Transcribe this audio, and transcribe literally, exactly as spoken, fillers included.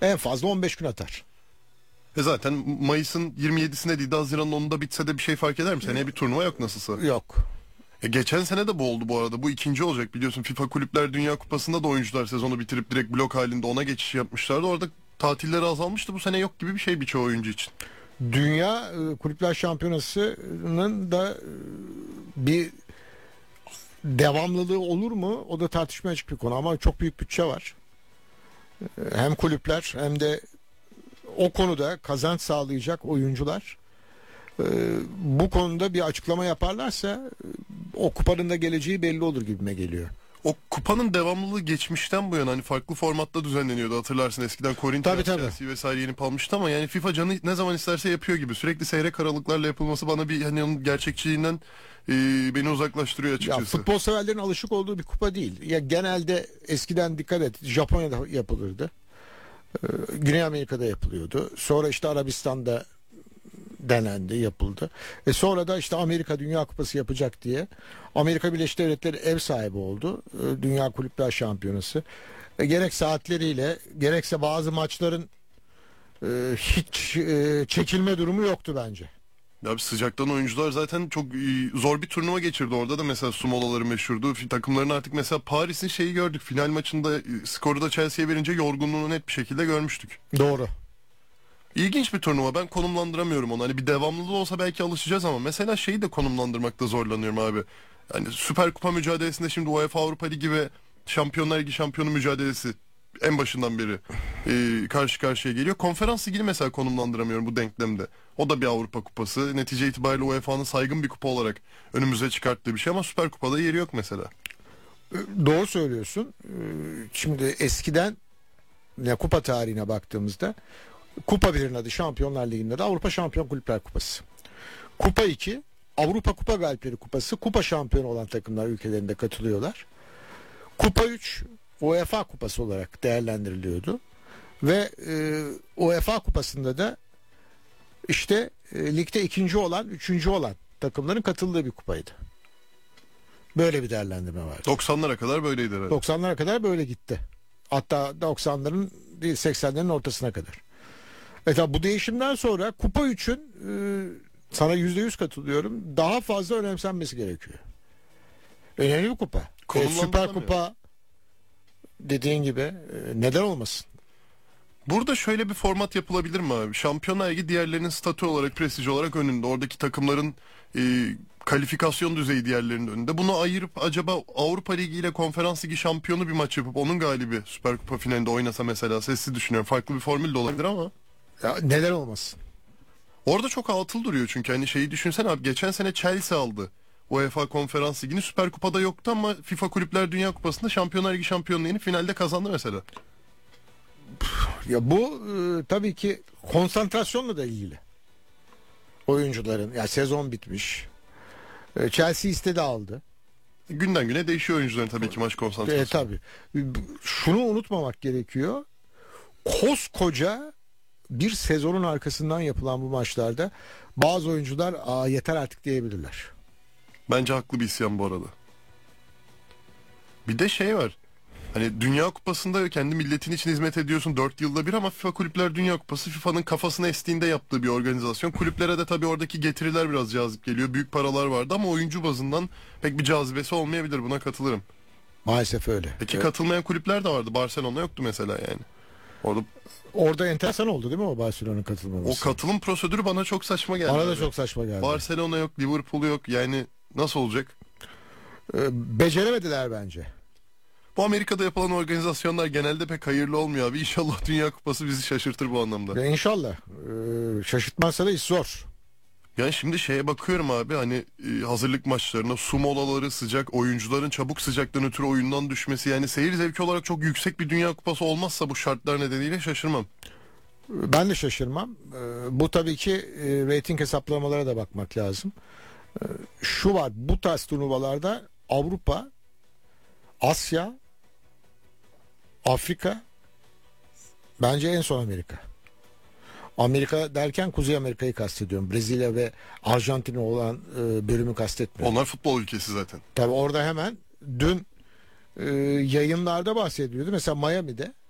En fazla on beş gün atar. E zaten Mayıs'ın yirmi yedisinde değil de Haziran'ın onunda bitse de bir şey fark eder mi? Seneye bir turnuva yok nasılsa. Yok. E geçen sene de bu oldu bu arada. Bu ikinci olacak biliyorsun. FIFA Kulüpler Dünya Kupası'nda da oyuncular sezonu bitirip direkt blok halinde ona geçiş yapmışlardı. Orada tatilleri azalmıştı. Bu sene yok gibi bir şey birçok oyuncu için. Dünya e, Kulüpler Şampiyonası'nın da e, bir devamlılığı olur mu? O da tartışmaya açık bir konu ama çok büyük bütçe var. E, hem kulüpler hem de o konuda kazanç sağlayacak oyuncular e, bu konuda bir açıklama yaparlarsa e, o kupanın da geleceği belli olur gibime geliyor. O kupanın devamlılığı geçmişten bu yana hani farklı formatta düzenleniyordu hatırlarsın eskiden Corinthians, Chelsea vesaire yenip almıştı ama yani FIFA canı ne zaman isterse yapıyor gibi sürekli seyrek aralıklarla yapılması bana bir hani onun gerçekçiliğinden e, beni uzaklaştırıyor açıkçası. Ya futbol severlerin alışık olduğu bir kupa değil. Ya genelde eskiden dikkat et Japonya'da yapılırdı. Ee, Güney Amerika'da yapılıyordu. Sonra işte Arabistan'da denendi, yapıldı. E sonra da işte Amerika Dünya Kupası yapacak diye Amerika Birleşik Devletleri ev sahibi oldu. E, Dünya Kulüpler Şampiyonası. E, gerek saatleriyle gerekse bazı maçların e, hiç e, çekilme durumu yoktu bence. Ya sıcaktan oyuncular zaten çok e, zor bir turnuva geçirdi orada da mesela Sumolaları meşhurdu. Takımların artık mesela Paris'in şeyi gördük. Final maçında e, skoru da Chelsea'ye verince yorgunluğunu net bir şekilde görmüştük. Doğru. İlginç bir turnuva. Ben konumlandıramıyorum onu. Hani bir devamlılığı olsa belki alışacağız ama mesela şeyi de konumlandırmakta zorlanıyorum abi. Yani Süper Kupa mücadelesinde şimdi UEFA Avrupa Ligi ve Şampiyonlar Ligi şampiyonu mücadelesi en başından beri e, karşı karşıya geliyor. Konferans Ligi'ni mesela konumlandıramıyorum bu denklemde. O da bir Avrupa Kupası. Netice itibariyle U E F A'nın saygın bir kupa olarak önümüze çıkarttığı bir şey ama Süper Kupa'da yeri yok mesela. Doğru söylüyorsun. Şimdi eskiden ne kupa tarihine baktığımızda Kupa birin adı Şampiyonlar Ligi'nin adı Avrupa Şampiyon Kulüpler Kupası. Kupa iki Avrupa Kupa Galipleri Kupası. Kupa şampiyonu olan takımlar ülkelerinde katılıyorlar. Kupa üç UEFA Kupası olarak değerlendiriliyordu. Ve e, UEFA Kupası'nda da işte e, ligde ikinci olan, üçüncü olan takımların katıldığı bir kupaydı. Böyle bir değerlendirme vardı. doksanlara kadar böyleydi herhalde. doksanlara kadar böyle gitti. Hatta doksanların değil seksenlerin ortasına kadar. Evet, bu değişimden sonra Kupa üçün e, sana yüzde yüz katılıyorum. Daha fazla önemsenmesi gerekiyor. Önemli bir kupa. E, Süper Kupa dediğin gibi e, neden olmasın? Burada şöyle bir format yapılabilir mi abi? Şampiyonlar Ligi diğerlerinin statü olarak, prestij olarak önünde. Oradaki takımların e, kalifikasyon düzeyi diğerlerinin önünde. Bunu ayırıp acaba Avrupa Ligi ile Konferans Ligi şampiyonu bir maç yapıp onun galibi Süper Kupa finalinde oynasa mesela, sessiz düşünüyorum. Farklı bir formül de olabilir ama. Ya, neden olmasın? Orada çok altıl duruyor çünkü hani şeyi düşünsen abi, geçen sene Chelsea aldı UEFA Konferans Ligi'ni, Süper Kupa'da yoktu ama FIFA Kulüpler Dünya Kupası'nda Şampiyonlar Ligi şampiyonluğunu finalde kazandı mesela. Ya bu e, tabii ki konsantrasyonla da ilgili. Oyuncuların ya sezon bitmiş. E, Chelsea istedi aldı. Günden güne değişiyor oyuncuların tabii ki maç konsantrasyonu. E, tabii. Şunu unutmamak gerekiyor. Koskoca bir sezonun arkasından yapılan bu maçlarda bazı oyuncular aa yeter artık diyebilirler. Bence haklı bir isyan bu arada. Bir de şey var. Hani Dünya Kupası'nda kendi milletin için hizmet ediyorsun dört yılda bir ama FIFA Kulüpler Dünya Kupası FIFA'nın kafasına estiğinde yaptığı bir organizasyon. Kulüplere de tabii oradaki getiriler biraz cazip geliyor. Büyük paralar vardı ama oyuncu bazından pek bir cazibesi olmayabilir. Buna katılırım. Maalesef öyle. Peki evet. Katılmayan kulüpler de vardı. Barcelona yoktu mesela yani. Orada Orada enteresan oldu değil mi o Barcelona'nın katılmaması? o katılım prosedürü bana çok saçma geldi. Bana da abi. çok saçma geldi. Barcelona yok, Liverpool yok. Yani nasıl olacak? Ee, beceremediler bence. Bu Amerika'da yapılan organizasyonlar genelde pek hayırlı olmuyor abi. İnşallah Dünya Kupası bizi şaşırtır bu anlamda. Ve inşallah. Ee, şaşırtmazsa da iş zor. Yani şimdi şeye bakıyorum abi, hani e, hazırlık maçlarına su molaları sıcak, oyuncuların çabuk sıcaktan ötürü oyundan düşmesi, yani seyir zevki olarak çok yüksek bir Dünya Kupası olmazsa bu şartlar nedeniyle şaşırmam. Ben de şaşırmam. Ee, bu tabii ki e, reyting hesaplamalara da bakmak lazım. Ee, şu var, bu tarz turnuvalarda Avrupa, Asya, Afrika, bence en son Amerika. Amerika derken Kuzey Amerika'yı kastediyorum. Brezilya ve Arjantin'e olan e, bölümü kastetmiyorum. Onlar futbol ülkesi zaten. Tabii orada hemen dün e, yayınlarda bahsediyordu. Mesela Miami'de